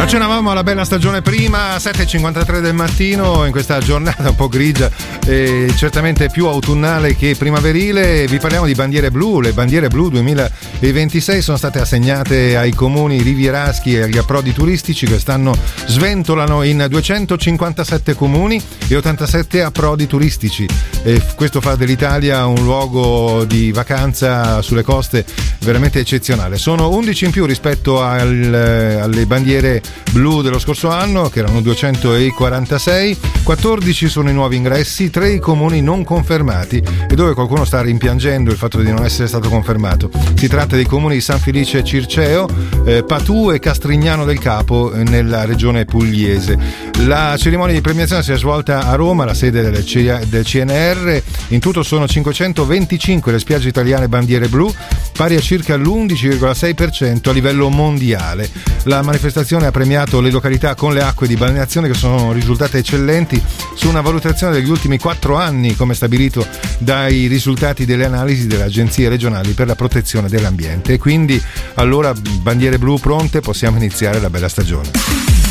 Accennavamo alla bella stagione prima, 7:53 del mattino, in questa giornata un po' grigia e certamente più autunnale che primaverile. Vi parliamo di bandiere blu. Le bandiere blu 2026 sono state assegnate ai comuni rivieraschi e agli approdi turistici. Quest'anno sventolano in 257 comuni e 87 approdi turistici. E questo fa dell'Italia un luogo di vacanza sulle coste veramente eccezionale. Sono 11 in più rispetto alle bandiere blu dello scorso anno, che erano 246. 14 sono i nuovi ingressi, 3 i comuni non confermati e dove qualcuno sta rimpiangendo il fatto di non essere stato confermato. Si tratta dei comuni di San Felice e Circeo, Patù e Castrignano del Capo nella regione pugliese. La cerimonia di premiazione si è svolta a Roma, la sede del CNR. In tutto sono 525 le spiagge italiane bandiere blu, pari a circa l'11,6% a livello mondiale. La manifestazione ha premiato le località con le acque di balneazione che sono risultate eccellenti su una valutazione degli ultimi 4 anni, come stabilito dai risultati delle analisi delle agenzie regionali per la protezione dell'ambiente. E quindi allora bandiere blu pronte, possiamo iniziare la bella stagione.